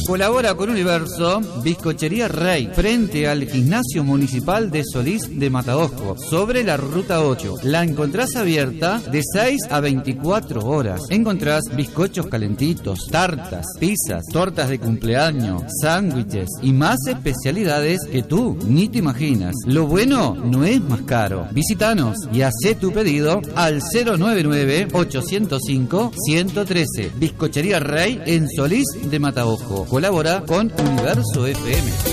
Colabora con Universo Bizcochería Rey, frente al Gimnasio Municipal de Solís de Mataojo, sobre la Ruta 8. La encontrás abierta de 6 a 24 horas. Encontrás bizcochos calentitos, tartas, pizzas, tortas de cumpleaños, sándwiches y más especialidades que tú ni te imaginas. Lo bueno no es más caro. Visítanos y hacé tu pedido al 099-805-113. Bizcochería Rey en Solís de Mataojo. Colabora con Universo FM.